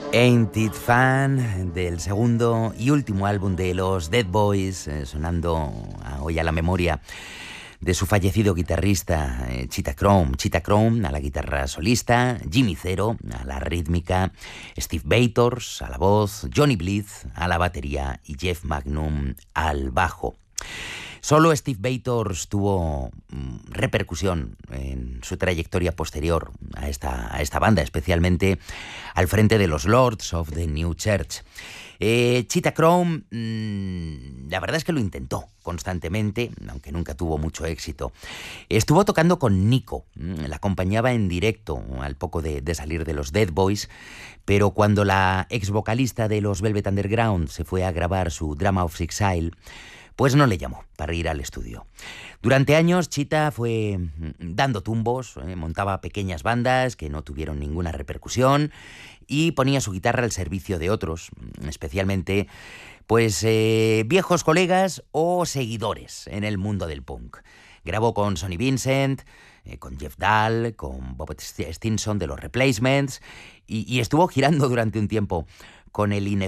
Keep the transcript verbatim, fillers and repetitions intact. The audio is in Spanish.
Ain't It Fun, del segundo y último álbum de los Dead Boys, eh, sonando a, hoy a la memoria de su fallecido guitarrista eh, Cheetah Chrome. Cheetah Chrome a la guitarra solista, Jimmy Zero a la rítmica, Steve Bators a la voz, Johnny Blyth a la batería y Jeff Magnum al bajo. Solo Steve Bators tuvo mm, repercusión en su trayectoria posterior a esta, a esta banda, especialmente al frente de los Lords of the New Church. Eh, Cheetah Chrome, mmm, la verdad es que lo intentó constantemente, aunque nunca tuvo mucho éxito. Estuvo tocando con Nico, la acompañaba en directo al poco de, de salir de los Dead Boys, pero cuando la ex vocalista de los Velvet Underground se fue a grabar su Drama of Exile, pues no le llamó para ir al estudio. Durante años, Cheetah fue dando tumbos, eh, montaba pequeñas bandas que no tuvieron ninguna repercusión y ponía su guitarra al servicio de otros, especialmente pues eh, viejos colegas o seguidores en el mundo del punk. Grabó con Sonny Vincent, eh, con Jeff Dahl, con Bob Stinson de los Replacements y, y estuvo girando durante un tiempo con el